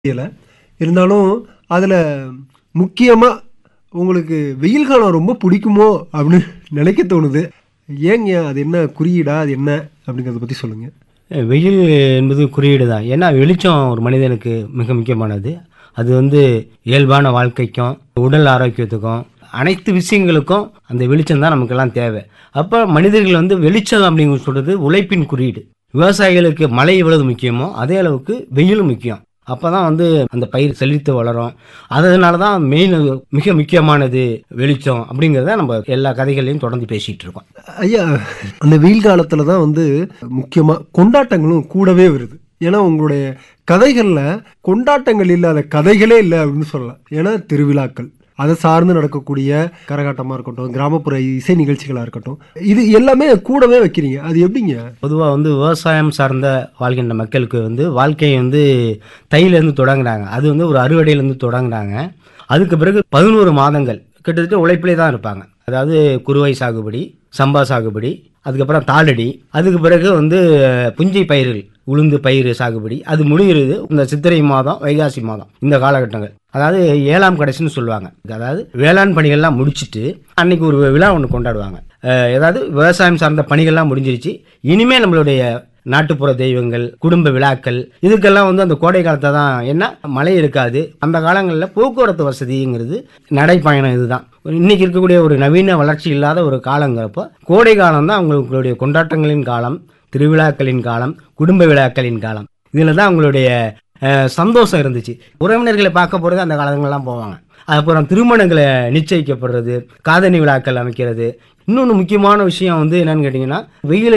தெரியல. இருந்தாலும் அதில முக்கியமா உங்களுக்கு வெயில் காலம் ரொம்ப பிடிக்குமோ அப்படின்னு நினைக்க தோணுது. ஏங்க அது என்ன குறியீடா? அது என்ன அப்படிங்கிறத பத்தி சொல்லுங்க. வெயில் என்பது குறியீடு தான். ஏன்னா வெளிச்சம் ஒரு மனிதனுக்கு மிக முக்கியமானது. அது இயல்பான வாழ்க்கைக்கும், உடல் ஆரோக்கியத்துக்கும், அனைத்து விஷயங்களுக்கும் அந்த வெளிச்சம் தான் நமக்கெல்லாம் தேவை. அப்ப மனிதர்கள் வெளிச்சம் அப்படிங்கிறது சொல்றது உழைப்பின் குறியீடு. விவசாயிகளுக்கு மழை எவ்வளவு முக்கியமோ, அதே அளவுக்கு வெயிலும் முக்கியம். அப்பதான் அந்த பயிர் செழித்து வளரும். அதனால தான் மிக முக்கியமானது வெளிச்சம் அப்படிங்கிறத நம்ம எல்லா கதைகள்லையும் தொடர்ந்து பேசிட்டு இருக்கோம். ஐயா, அந்த வெயில் காலத்துல தான் முக்கியமா கொண்டாட்டங்களும் கூடவே வருது. ஏன்னா உங்களுடைய கதைகள்ல கொண்டாட்டங்கள் இல்லாத கதைகளே இல்ல அப்படின்னு சொல்லலாம். ஏன்னா திருவிழாக்கள், அதை சார்ந்து நடக்கக்கூடிய கரகாட்டமா இருக்கட்டும், கிராமப்புற இசை நிகழ்ச்சிகளா இருக்கட்டும், இது எல்லாமே கூடவே வைக்கிறீங்க. அது எப்படிங்க? பொதுவா விவசாயம் சார்ந்த வாழ்கின்ற மக்களுக்கு வாழ்க்கையை தையிலேருந்து தொடங்குறாங்க. அது ஒரு அறுவடையிலேருந்து தொடங்குறாங்க. அதுக்கு பிறகு 11 மாதங்கள் கிட்டத்தட்ட உழைப்பிலே தான் இருப்பாங்க. அதாவது குறுவை சாகுபடி, சம்பா சாகுபடி, அதுக்கப்புறம் தாளடி, அதுக்கு பிறகு புஞ்சை பயிர்கள், உளுந்து பயிர் சாகுபடி, அது முடிகிறது இந்த சித்திரை மாதம், வைகாசி மாதம், இந்த காலகட்டங்கள். அதாவது 7ஆம் கடைசின்னு சொல்லுவாங்க. அதாவது வேளாண் பணிகள்லாம் முடிச்சுட்டு அன்னைக்கு ஒரு விழா ஒன்று கொண்டாடுவாங்க. ஏதாவது விவசாயம் சார்ந்த பணிகள்லாம் முடிஞ்சிருச்சு, இனிமே நம்மளுடைய நாட்டுப்புற தெய்வங்கள், குடும்ப விழாக்கள், இதுக்கெல்லாம் அந்த கோடை காலத்தை தான். என்ன மழை இருக்காது அந்த காலங்களில், போக்குவரத்து வசதிங்கிறது நடைப்பயணம். இதுதான் இன்னைக்கு இருக்கக்கூடிய ஒரு நவீன வளர்ச்சி இல்லாத ஒரு காலங்கிறப்போ கோடை காலம் தான் அவங்களுடைய கொண்டாட்டங்களின் காலம், திருவிழாக்களின் காலம், குடும்ப விழாக்களின் காலம். இதில் தான் அவங்களுடைய சந்தோஷம் இருந்துச்சு. உறவினர்களை பார்க்க போகிறது அந்த காலங்கள்லாம் போவாங்க. அப்புறம் திருமணங்களை நிச்சயிக்கப்படுறது, காதணி விழாக்கள் அமைக்கிறது. இன்னொன்று முக்கியமான விஷயம் என்னன்னு கேட்டிங்கன்னா, வெயில்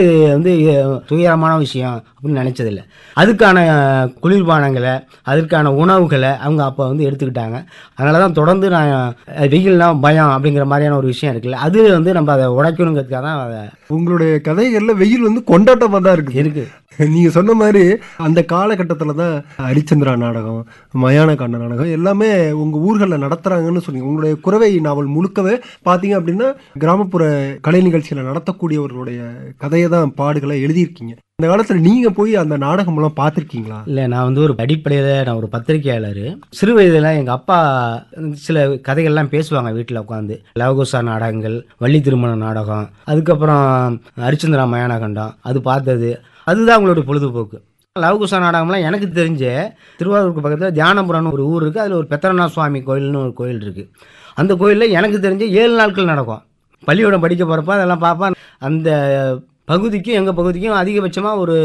துயரமான விஷயம் அப்படின்னு நினச்சதில்லை. அதுக்கான குளிர்பானங்களை, அதற்கான உணவுகளை அவங்க அப்போ எடுத்துக்கிட்டாங்க. அதனால தான் தொடர்ந்து நான் வெயில்னா பயம் அப்படிங்கிற மாதிரியான ஒரு விஷயம் இருக்குல்ல, அது நம்ம அதை உடைக்கணுங்கிறதுக்காக தான் அதை. உங்களுடைய கதைகள்ல வெயில் கொண்டாட்டமா தான் இருக்கு. நீங்க சொன்ன மாதிரி அந்த காலகட்டத்தில் தான் ஹரிச்சந்திரா நாடகம், மயானகாண்ட நாடகம் எல்லாமே உங்க ஊர்களில் நடத்துறாங்கன்னு சொன்னீங்க. உங்களுடைய குறவை நாவல் முழுக்கவே பார்த்தீங்க அப்படின்னா கிராமப்புற கலை நிகழ்ச்சிகளை நடத்தக்கூடியவர்களுடைய கதையை தான் பாடுகளை எழுதியிருக்கீங்க. அந்த காலத்தில் நீங்க போய் அந்த நாடகம் எல்லாம் பார்த்துருக்கீங்களா? இல்லை, நான் ஒரு அடிப்படையில் நான் ஒரு பத்திரிகையாளர். சிறு வயதில் எங்கள் அப்பா சில கதைகள்லாம் பேசுவாங்க வீட்டில் உட்காந்து. லவகுசா நாடகங்கள், வள்ளி திருமண நாடகம், அதுக்கப்புறம் ஹரிச்சந்திரா மயானகண்டம், அது பார்த்தது. அதுதான் அவங்களுடைய பொழுதுபோக்கு. லவகுசா நாடகம்லாம் எனக்கு தெரிஞ்ச திருவாரூருக்கு பக்கத்தில் தியானபுரம்னு ஒரு ஊர் இருக்குது. அதில் ஒரு பெத்தரநாத சுவாமி கோயில்னு ஒரு கோயில் இருக்குது. அந்த கோயிலில் எனக்கு தெரிஞ்ச 7 நாட்கள் நடக்கும். பள்ளிக்கூடம் படிக்க போகிறப்ப அதெல்லாம் பார்ப்பேன். அந்த பகுதிக்கும் எங்கள் பகுதிக்கும் அதிகபட்சமாக ஒரு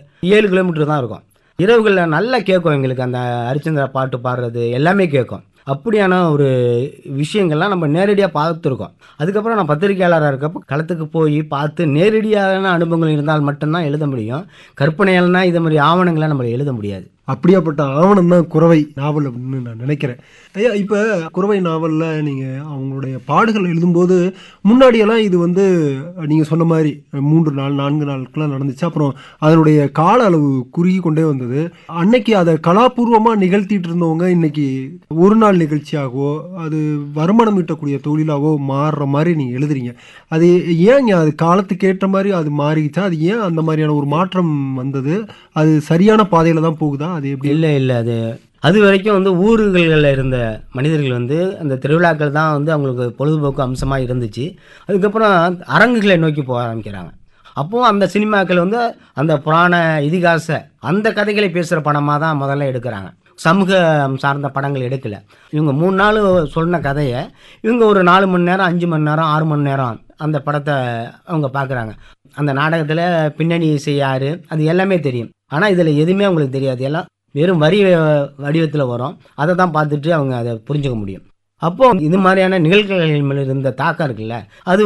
7 கிலோமீட்டர் தான் இருக்கும். இரவுகளில் நல்லா கேட்கும் எங்களுக்கு அந்த ஹரிச்சந்திரா பாட்டு பாடுறது எல்லாமே கேட்கும். அப்படியான ஒரு விஷயங்கள்லாம் நம்ம நேரடியாக பார்த்துருக்கோம். அதுக்கப்புறம் நான் பத்திரிகையாளராக இருக்கப்போ களத்துக்கு போய் பார்த்து நேரடியான அனுபவங்கள் இருந்தால் மட்டும்தான் எழுத முடியும். கற்பனையால்னா இதை மாதிரி ஆவணங்களை நம்ம எழுத முடியாது. அப்படியாப்பட்ட ஆவணம் தான் குறவை நாவல் அப்படின்னு நான் நினைக்கிறேன். ஐயா, இப்போ குறவை நாவலில் நீங்கள் அவங்களுடைய பாடுகள் எழுதும்போது முன்னாடியெல்லாம் இது நீங்கள் சொன்ன மாதிரி 3 நாள் 4 நாட்கள்லாம் நடந்துச்சு. அப்புறம் அதனுடைய கால அளவு குறுகி கொண்டே வந்தது. அன்னைக்கு அதை கலாபூர்வமாக நிகழ்த்திட்டு இருந்தவங்க இன்னைக்கு ஒரு நாள் நிகழ்ச்சியாகவோ அது வருமானம் ஈட்டக்கூடிய தொழிலாகவோ மாறுற மாதிரி நீங்கள் எழுதுறீங்க. அது ஏங்க அது காலத்துக்கு ஏற்ற மாதிரி அது மாறிச்சா? அது ஏன் அந்த மாதிரியான ஒரு மாற்றம் வந்தது? அது சரியான பாதையில் தான் போகுதா? அது எப்படி? இல்லை, அது வரைக்கும் ஊர்களில் இருந்த மனிதர்கள் அந்த திருவிழாக்கள் தான் அவங்களுக்கு பொழுதுபோக்கு அம்சமாக இருந்துச்சு. அதுக்கப்புறம் அரங்குகளை நோக்கி போக ஆரம்பிக்கிறாங்க. அப்போது அந்த சினிமாக்கள் அந்த புராண இதிகாச அந்த கதைகளை பேசுகிற படமாக தான் முதல்ல எடுக்கிறாங்க. சமூகம் சார்ந்த படங்கள் எடுக்கலை. இவங்க 3 நாள் சொன்ன கதையை இவங்க ஒரு 4 மணி நேரம், 5 மணி நேரம், 6 மணி நேரம் அந்த படத்தை அவங்க பார்க்குறாங்க. அந்த நாடகத்தில் பின்னணி இசை யார், அது எல்லாமே தெரியும். ஆனால் இதில் எதுவுமே அவங்களுக்கு தெரியாது. எல்லாம் வெறும் வரி வடிவத்தில் வரும். அதை தான் பார்த்துட்டு அவங்க அதை புரிஞ்சுக்க முடியும். அப்போது இது மாதிரியான நிகழ்வுகள் மேலே இருந்த தாக்கம் இருக்குல்ல, அது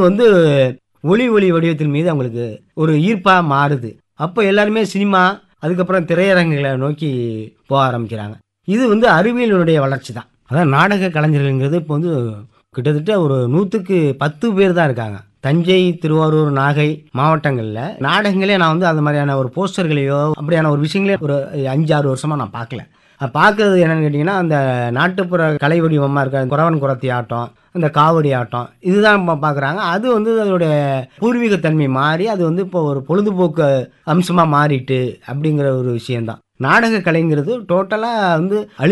ஒளி வடிவத்தின் மீது அவங்களுக்கு ஒரு ஈர்ப்பாக மாறுது. அப்போ எல்லாருமே சினிமா, அதுக்கப்புறம் திரையரங்குகளை நோக்கி போக ஆரம்பிக்கிறாங்க. இது அறிவியலுடைய வளர்ச்சி தான். அதான் நாடக கலைஞர்கள்ங்கிறது இப்போ கிட்டத்தட்ட ஒரு 100க்கு 10 பேர் தான் இருக்காங்க. தஞ்சை, திருவாரூர், நாகை மாவட்டங்களில் நாடகங்களே நான் அது மாதிரியான ஒரு போஸ்டர்களையோ அப்படியான ஒரு விஷயங்களே ஒரு 5-6 வருஷமாக நான் பார்க்கல. பார்க்கறது என்னன்னு கேட்டிங்கன்னா, அந்த நாட்டுப்புற கலை வடிவமாக இருக்க குறவன் குறத்தி ஆட்டம், இந்த காவடி ஆட்டம், இதுதான் பார்க்குறாங்க. அது அதனுடைய பூர்வீகத்தன்மை மாறி அது இப்போ ஒரு பொழுதுபோக்கு அம்சமாக மாறிட்டு அப்படிங்கிற ஒரு விஷயந்தான். நாடக கலைங்கிறது டோட்டலாக